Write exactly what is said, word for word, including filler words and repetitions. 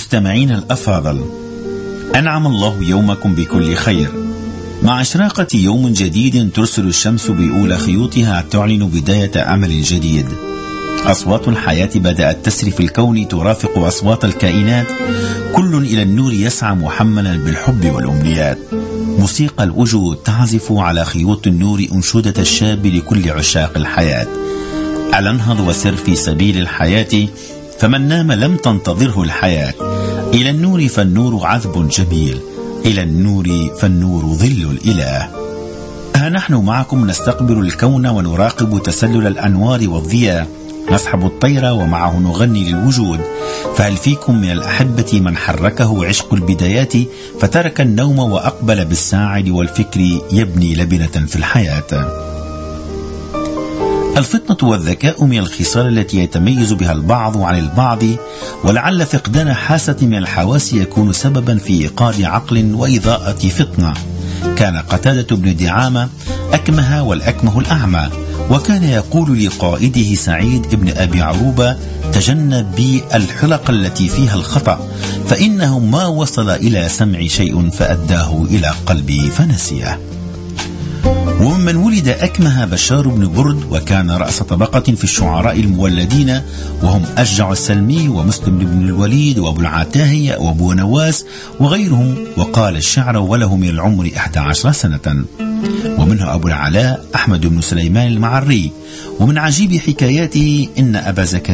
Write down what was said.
مستمعين الأفاضل، أنعم الله يومكم بكل خير. مع إشراقة يوم جديد ترسل الشمس بأولى خيوطها تعلن بداية أمل جديد. أصوات الحياة بدأت تسري في الكون ترافق أصوات الكائنات، كل إلى النور يسعى محملا بالحب والأمنيات. موسيقى الوجود تعزف على خيوط النور أنشودة الشاب لكل عشاق الحياة. ألا انهض وسر في سبيل الحياة، فمن نام لم تنتظره الحياة. إلى النور فالنور عذب جميل، إلى النور فالنور ظل الإله. ها نحن معكم نستقبل الكون ونراقب تسلل الأنوار والضياء، نسحب الطير ومعه نغني للوجود. فهل فيكم من الأحبة من حركه عشق البدايات، فترك النوم وأقبل بالساعد والفكر يبني لبنة في الحياة؟ الفطنة والذكاء من الخصال التي يتميز بها البعض عن البعض، ولعل فقدان حاسة من الحواس يكون سببا في إيقاد عقل وإضاءة فطنة. كان قتادة بن دعامة أكمه والأكمه الأعمى، وكان يقول لقائده سعيد بن أبي عروبة: تجنب بي الحلق التي فيها الخطأ، فإنه ما وصل إلى سمع شيء فأداه إلى قلبي فنسيه. وممن ولد أكمه بشار بن برد، وكان رأس طبقة في الشعراء المولدين، وهم أشجع السلمي ومسلم بن الوليد وأبو العتاهية وأبو نواس وغيرهم، وقال الشعر وله من العمر إحدى عشر سنة. ومنه أبو العلاء أحمد بن سليمان المعري. ومن عجيب حكاياته إن أبا زكريا